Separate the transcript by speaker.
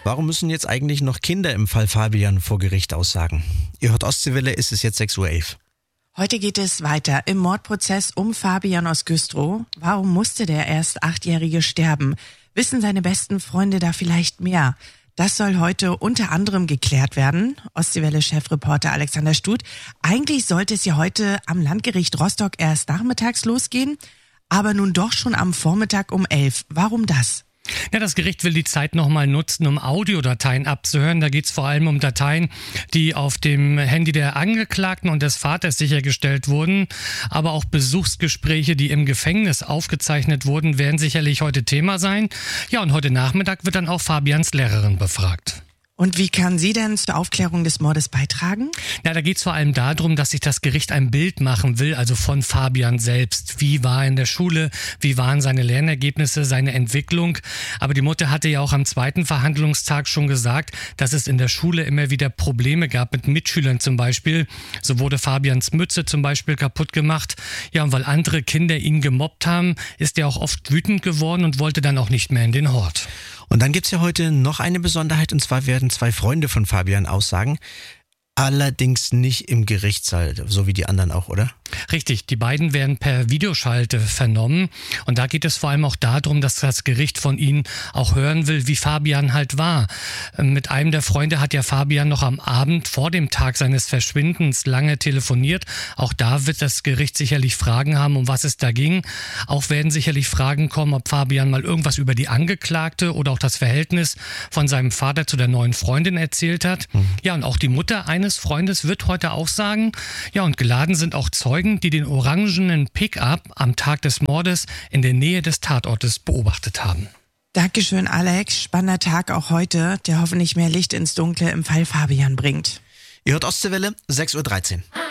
Speaker 1: Warum müssen jetzt eigentlich noch Kinder im Fall Fabian vor Gericht aussagen? Ihr hört Ostseewelle, ist es jetzt 6:11 Uhr.
Speaker 2: Heute geht es weiter im Mordprozess um Fabian aus Güstrow. Warum musste der erst 8-Jährige sterben? Wissen seine besten Freunde da vielleicht mehr? Das soll heute unter anderem geklärt werden. Ostseewelle-Chefreporter Alexander Stut. Eigentlich sollte es ja heute am Landgericht Rostock erst nachmittags losgehen, aber nun doch schon am Vormittag um 11. Warum das?
Speaker 3: Ja, das Gericht will die Zeit nochmal nutzen, um Audiodateien abzuhören. Da geht es vor allem um Dateien, die auf dem Handy der Angeklagten und des Vaters sichergestellt wurden. Aber auch Besuchsgespräche, die im Gefängnis aufgezeichnet wurden, werden sicherlich heute Thema sein. Ja, und heute Nachmittag wird dann auch Fabians Lehrerin befragt.
Speaker 2: Und wie kann sie denn zur Aufklärung des Mordes beitragen?
Speaker 3: Ja, da geht es vor allem darum, dass sich das Gericht ein Bild machen will, also von Fabian selbst. Wie war er in der Schule? Wie waren seine Lernergebnisse, seine Entwicklung? Aber die Mutter hatte ja auch am zweiten Verhandlungstag schon gesagt, dass es in der Schule immer wieder Probleme gab mit Mitschülern zum Beispiel. So wurde Fabians Mütze zum Beispiel kaputt gemacht. Ja, und weil andere Kinder ihn gemobbt haben, ist er auch oft wütend geworden und wollte dann auch nicht mehr in den Hort.
Speaker 1: Und dann gibt's ja heute noch eine Besonderheit, und zwar werden 2 Freunde von Fabian aussagen. Allerdings nicht im Gerichtssaal, so wie die anderen auch, oder?
Speaker 3: Richtig, die beiden werden per Videoschalte vernommen und da geht es vor allem auch darum, dass das Gericht von ihnen auch hören will, wie Fabian halt war. Mit einem der Freunde hat ja Fabian noch am Abend vor dem Tag seines Verschwindens lange telefoniert. Auch da wird das Gericht sicherlich Fragen haben, um was es da ging. Auch werden sicherlich Fragen kommen, ob Fabian mal irgendwas über die Angeklagte oder auch das Verhältnis von seinem Vater zu der neuen Freundin erzählt hat. Ja, und auch die Mutter eines Freundes wird heute auch sagen. Ja, und geladen sind auch Zeugen, die den orangenen Pickup am Tag des Mordes in der Nähe des Tatortes beobachtet haben.
Speaker 2: Dankeschön, Alex. Spannender Tag auch heute, der hoffentlich mehr Licht ins Dunkle im Fall Fabian bringt.
Speaker 1: Ihr hört Ostseewelle, 6:13 Uhr.